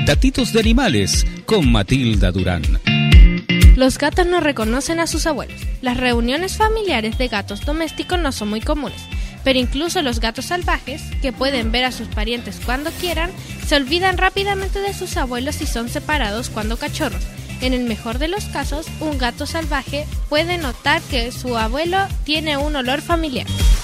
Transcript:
Datitos de animales con Matilda Durán. Los gatos no reconocen a sus abuelos. Las reuniones familiares de gatos domésticos no son muy comunes, pero incluso los gatos salvajes, que pueden ver a sus parientes cuando quieran, se olvidan rápidamente de sus abuelos y son separados cuando cachorros. En el mejor de los casos, un gato salvaje puede notar que su abuelo tiene un olor familiar.